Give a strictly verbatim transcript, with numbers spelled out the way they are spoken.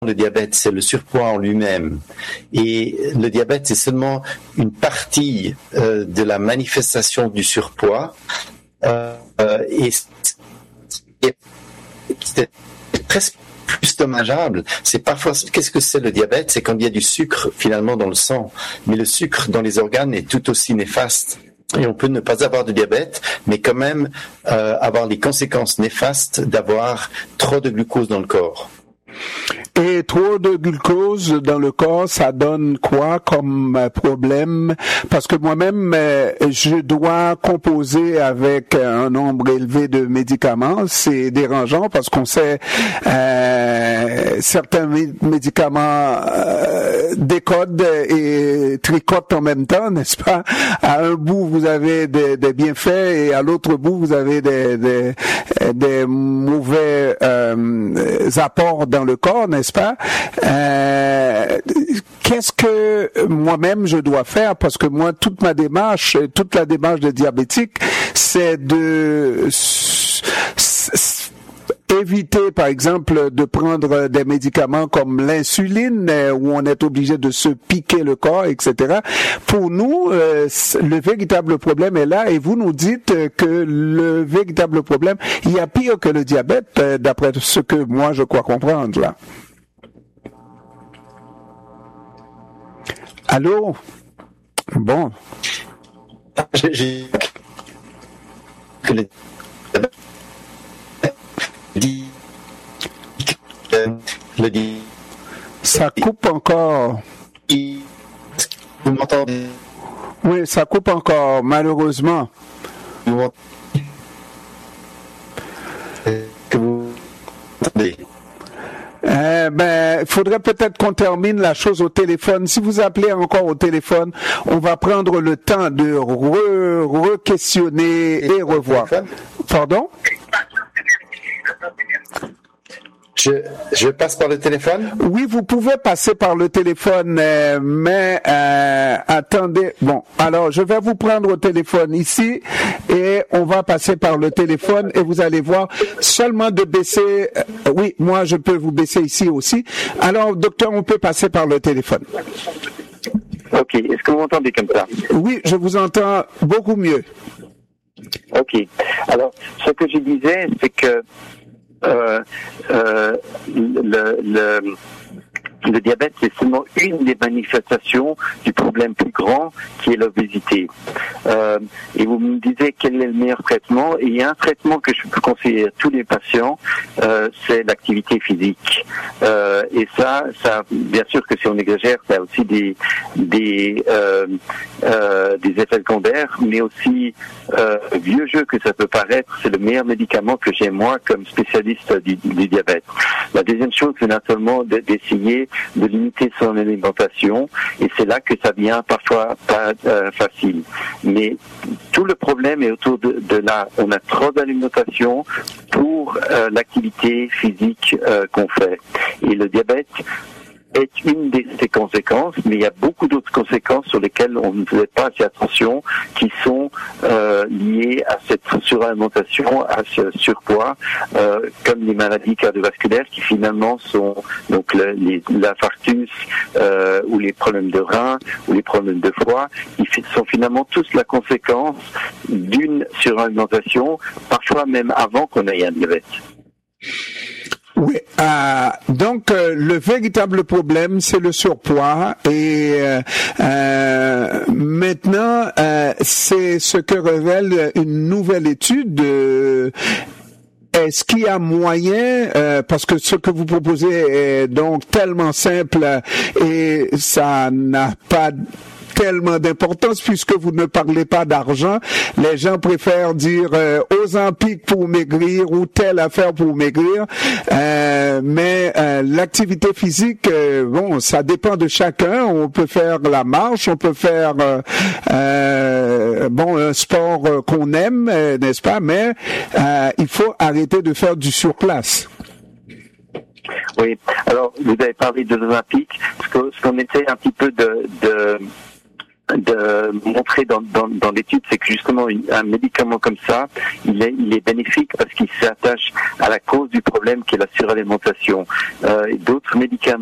le diabète, c'est le surpoids en lui-même. Et le diabète, c'est seulement une partie euh, de la manifestation du surpoids. Euh, et c'est presque plus dommageable. C'est parfois, qu'est-ce que c'est le diabète? C'est quand il y a du sucre finalement dans le sang. Mais le sucre dans les organes est tout aussi néfaste. Et on peut ne pas avoir de diabète, mais quand même euh, avoir les conséquences néfastes d'avoir trop de glucose dans le corps. Et trop de glucose dans le corps, ça donne quoi comme problème? Parce que moi-même, je dois composer avec un nombre élevé de médicaments. C'est dérangeant parce qu'on sait euh, certains médicaments euh, décodent et tricotent en même temps, n'est-ce pas? À un bout, vous avez des, des bienfaits et à l'autre bout, vous avez des, des, des mauvais euh, apports dans le corps, n'est-ce pas? Euh, qu'est-ce que moi-même je dois faire? Parce que moi, toute ma démarche, toute la démarche de diabétique, c'est de s- s- éviter, par exemple, de prendre des médicaments comme l'insuline, où on est obligé de se piquer le corps, et cetera. Pour nous, euh, le véritable problème est là, et vous nous dites que le véritable problème, il y a pire que le diabète, d'après ce que moi je crois comprendre, là. Allô? Bon. J'ai, j'ai... que le le dit. Ça coupe encore. Vous m'entendez? Oui, ça coupe encore, malheureusement. Vous m'entendez? Que vous m'entendez? Euh, ben, il faudrait peut-être qu'on termine la chose au téléphone. Si vous appelez encore au téléphone, on va prendre le temps de re, re-questionner et, et revoir. Pardon? Je, je passe par le téléphone? Oui, vous pouvez passer par le téléphone, euh, mais euh, attendez. Bon, alors je vais vous prendre au téléphone ici et on va passer par le téléphone et vous allez voir seulement de baisser. Euh, oui, moi je peux vous baisser ici aussi. Alors, docteur, on peut passer par le téléphone. Ok, est-ce que vous m'entendez comme ça? Oui, je vous entends beaucoup mieux. Ok, alors ce que je disais, c'est que Euh, euh, le, le, le diabète, c'est seulement une des manifestations du problème plus grand qui est l'obésité. Euh, et vous me disiez quel est le meilleur traitement. Et il y a un traitement que je peux conseiller à tous les patients, euh, c'est l'activité physique. Euh, et ça, ça, bien sûr que si on exagère, ça a aussi des des euh, euh, des effets secondaires, mais aussi euh, vieux jeu que ça peut paraître, c'est le meilleur médicament que j'ai moi comme spécialiste du, du diabète. La deuxième chose, c'est naturellement d'essayer de limiter son alimentation, et c'est là que ça devient parfois pas euh, facile. Mais tout le problème est autour de, de là. On a trop d'alimentation pour euh, l'activité physique euh, qu'on fait. Et le diabète est une de ces conséquences, mais il y a beaucoup d'autres conséquences sur lesquelles on ne faisait pas assez attention, qui sont euh, liées à cette suralimentation, à ce surpoids, euh, comme les maladies cardiovasculaires qui finalement sont donc le, les, l'infarctus euh, ou les problèmes de rein ou les problèmes de foie, qui sont finalement tous la conséquence d'une suralimentation, parfois même avant qu'on ait un diabète. Oui, euh, donc euh, le véritable problème, c'est le surpoids et euh, euh, maintenant, euh, c'est ce que révèle une nouvelle étude. Euh, Est-ce qu'il y a moyen, euh, parce que ce que vous proposez est donc tellement simple et ça n'a pas tellement d'importance puisque vous ne parlez pas d'argent. Les gens préfèrent dire euh, Ozempic pour maigrir ou telle affaire pour maigrir, euh, mais euh, l'activité physique, euh, bon, ça dépend de chacun. On peut faire la marche, on peut faire euh, euh, bon un sport euh, qu'on aime, euh, n'est-ce pas? Mais euh, il faut arrêter de faire du surplace. Oui. Alors, vous avez parlé de l'Olympique. Ce qu'on essaie un petit peu de, de de montrer dans, dans, dans l'étude, c'est que justement un médicament comme ça, il est, il est bénéfique parce qu'il s'attache à la cause du problème qui est la suralimentation. Euh, d'autres médicaments